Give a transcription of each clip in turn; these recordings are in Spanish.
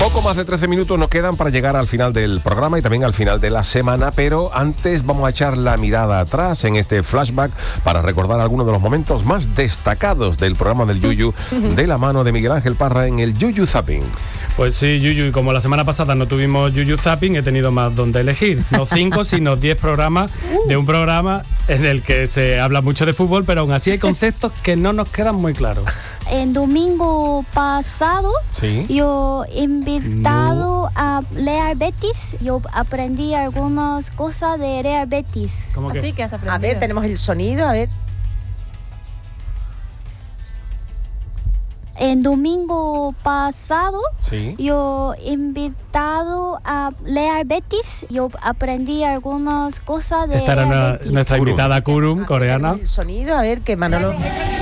Poco más de 13 minutos nos quedan para llegar al final del programa y también al final de la semana, pero antes vamos a echar la mirada atrás en este flashback para recordar algunos de los momentos más destacados del programa del Yuyu de la mano de Miguel Ángel Parra en el Yuyu Zapping. Pues sí, Yuyu, y como la semana pasada no tuvimos Yuyu Zapping, he tenido más donde elegir. No 5, sino 10 programas de un programa en el que se habla mucho de fútbol, pero aún así hay conceptos que no nos quedan muy claros. El domingo pasado, ¿Sí? yo invitado a Real Betis. Yo aprendí algunas cosas de Real Betis. ¿Cómo que? Así que has aprendido. A ver, tenemos el sonido, a ver. El domingo pasado, Sí. yo invitado a Real Betis. Yo aprendí algunas cosas de Esta era Real Betis. nuestra invitada Kurum, A ver, coreana. tenemos el sonido, a ver, que Manolo...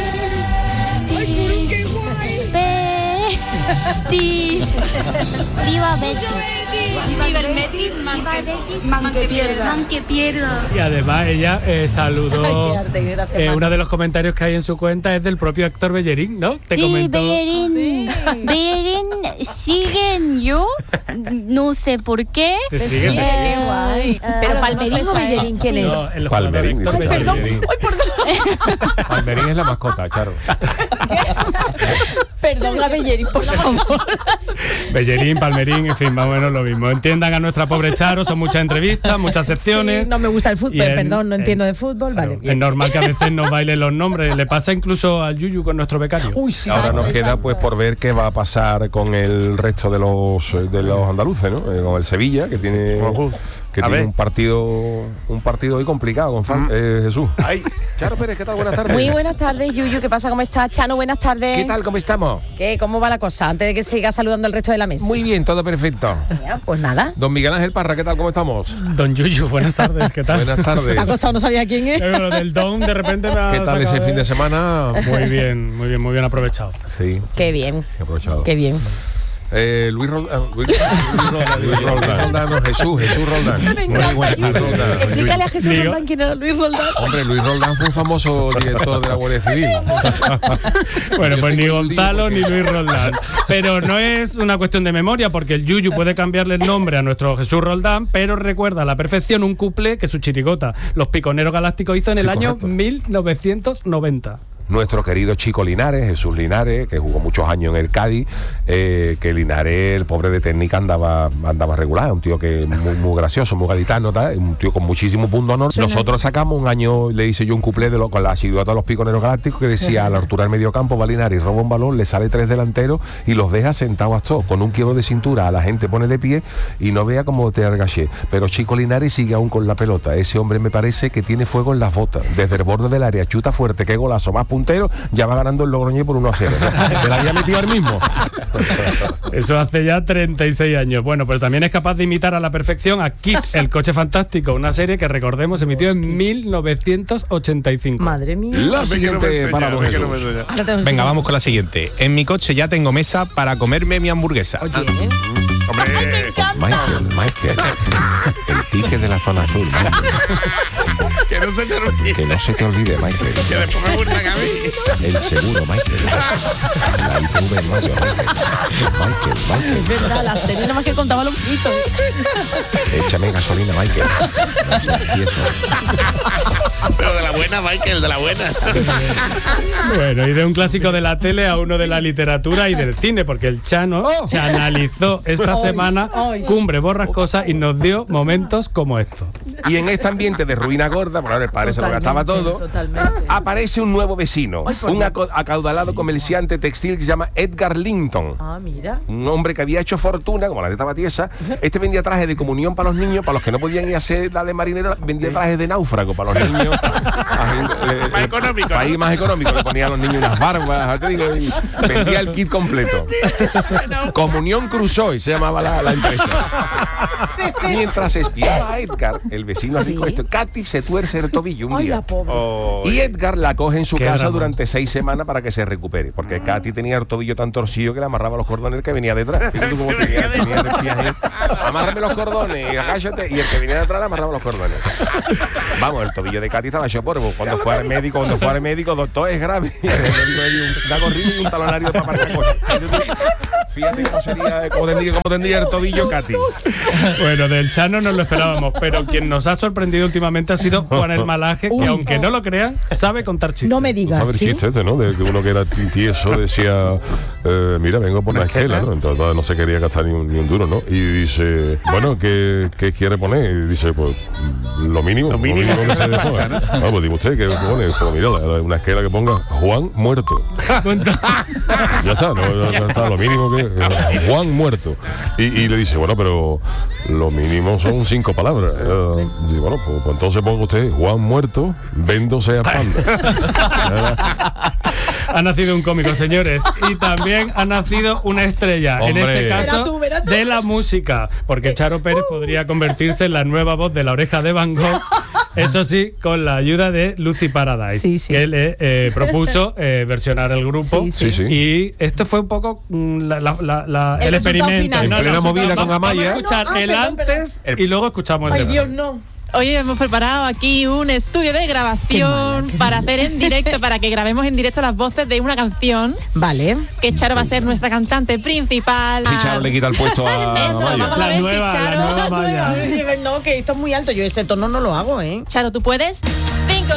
Betis. Viva Betis. Viva el Betis, man que pierda. Y además ella saludó. Ay, qué arte, qué gracia, Manu. uno de los comentarios que hay en su cuenta es del propio actor Bellerín, ¿no? Te Sí, comentó. Bellerín. Bellerín siguen yo. No sé por qué. Te siguen, te Qué siguen. guay. Pero Palmerín o Bellerín, ¿quién es? No, el Palmerín, jugador dice Héctor Perdón, Bellerín. ay, perdón. Palmerín es la mascota, Charo. Perdón a Bellerín, por favor. Bellerín, Palmerín, en fin, más o menos lo mismo. Entiendan a nuestra pobre Charo, son muchas entrevistas, muchas secciones. Sí, no me gusta el fútbol, Y en- perdón, no entiendo de fútbol, Claro, vale. es normal que a veces nos bailen los nombres. Le pasa incluso al Yuyu con nuestro becario. Uy, sí, Ahora exacto, nos queda exacto. pues por ver qué va a pasar con el resto de los andaluces, ¿no? Con el Sevilla, que tiene un partido hoy complicado con Jesús. Ay, Charo Pérez, ¿qué tal? Buenas tardes. Muy buenas tardes, Yuyu, ¿qué pasa? ¿Cómo estás? Chano, buenas tardes. ¿Qué tal? ¿Cómo estamos? ¿Qué? ¿Cómo va la cosa? Antes de que siga saludando al resto de la mesa. Muy bien, todo perfecto. Ya, pues nada. Don Miguel Ángel Parra, ¿qué tal? ¿Cómo estamos? Don Yuyu, buenas tardes, ¿qué tal? Buenas tardes. ¿Te ha costado? No sabía quién es. Lo del Don de repente me ha ¿Qué tal sacado ese fin de semana? Muy bien aprovechado. Sí, Qué bien, he aprovechado. qué bien. Luis Roldán. Luis Roldán, no, Jesús Roldán. Muy buenas tardes. Explícale a Jesús Digo- Roldán quién era Luis Roldán. Hombre, Luis Roldán fue un famoso director de la Guardia Civil. Bueno, pues ni Gonzalo ni Luis Roldán. Pero no es una cuestión de memoria, porque el Yuyu puede cambiarle el nombre a nuestro Jesús Roldán, pero recuerda a la perfección un cuplé que su chirigota, Los Piconeros Galácticos, hizo en el Sí, año correcto. 1990. Nuestro querido Chico Linares, Jesús Linares, que jugó muchos años en el Cádiz, que Linares, el pobre de técnica, andaba regular, un tío que muy gracioso, muy gaditano, tal, un tío con muchísimo punto de honor. Nosotros sacamos un año, le hice yo un cuplé con la chirigota de Los Piconeros Galácticos, que decía: a la altura del medio campo va Linares, roba un balón, le sale 3 delanteros y los deja sentados a todos, con un quiebro de cintura, a la gente pone de pie y no vea cómo te argaché. Pero Chico Linares sigue aún con la pelota. Ese hombre me parece que tiene fuego en las botas. Desde el borde del área, chuta fuerte, qué golazo, más puntero, ya va ganando el Logroñés por 1-0. Se la había metido él mismo. Eso hace ya 36 años. Bueno, pero también es capaz de imitar a la perfección a Kit, el coche fantástico, una serie que, recordemos, se emitió en 1985. Madre mía. La siguiente para don Jesús. Ahora tengo- venga, vamos con la siguiente. En mi coche ya tengo mesa para comerme mi hamburguesa. Oye, Michael, el ticket de la zona azul, Michael. Que no se te olvide. Que no se te olvide, Michael. Que después me gustan a mí. El seguro, Michael. La ITV en mayo, Michael. es verdad, la serie nada más que contaba los pitos. Échame gasolina, Michael. Y eso. Pero de la buena, Michael, de la buena. Bueno, y de un clásico de la tele a uno de la literatura y del cine, porque el Chano se analizó esta semana Cumbre Borrascosa y nos dio momentos como estos. Y en este ambiente de ruina gorda, por ahora el padre se lo gastaba todo, Totalmente. aparece un nuevo vecino, un acaudalado comerciante textil que se llama Edgar Linton. Ah, mira. Un hombre que había hecho fortuna, como la de Tabatiesa. Este vendía trajes de comunión para los niños, para los que no podían ir a hacer la de marinero, vendía trajes de náufrago para los niños. Más económico, País ¿no? más económico, le ponía a los niños unas barbas, te digo, y vendía el kit completo. Comunión Crusoe se llamaba la empresa. Mientras espiaba a Edgar, el vecino rico, Katy se tuerce el tobillo un Ay, día. la pobre. Y Edgar la coge en su Qué casa drama. durante 6 semanas para que se recupere. Porque Katy tenía el tobillo tan torcido que le amarraba los cordones que venía detrás. Fíjate tú cómo tenía el viaje. Amárrame los cordones, agáchate. Y el que venía detrás le amarraba los cordones. Vamos, el tobillo de Katy estaba hecho polvo. Cuando fue al médico, doctor, es grave. Y el médico le dio un da corrido y un talonario para aparcar coche. fíjate cómo tendría el tobillo Katy. Bueno, del Chano no lo esperábamos, pero quien nos ha sorprendido últimamente ha sido Juan el Malaje, que aunque no lo crean, sabe contar chistes. No me digas, ¿Sabes el chiste ¿no? De que uno que era tieso decía, mira, vengo por una esquela, ¿no? Entonces no se quería gastar ni un duro, ¿no? Y dice, bueno, ¿qué quiere poner? Y dice, pues, lo mínimo. Lo mínimo que se ponga. No, pues digo usted, que pone, pues mira, una esquela que ponga Juan muerto. Ya está, ya está, lo mínimo que Juan muerto. Y le dice, bueno, pero lo mínimo son 5 palabras. Dice, bueno, pues entonces ponga usted Juan muerto, véndose a Panda. Ha nacido un cómico, señores, y también ha nacido una estrella, Hombre. en este caso Verá tú. de la música, porque Charo Pérez podría convertirse en la nueva voz de La Oreja de Van Gogh, eso sí, con la ayuda de Lucy Paradise, Sí, sí. que le propuso versionar el grupo. Sí, sí. Y esto fue un poco el resultado experimento. final. En plena movida con Vamos Amaya. a escuchar No, el perdón, antes y luego escuchamos el Ay, de Dios, ahora. no. Hoy hemos preparado aquí un estudio de grabación para hacer en directo, para que grabemos en directo las voces de una canción Vale. que Charo va a ser nuestra cantante principal. Si Charo le quita el puesto a Eso, Amaya. vamos a ver si Charo... la nueva Maya. No, que esto es muy alto. Yo ese tono no lo hago, ¿eh? Charo, ¿tú puedes? 5,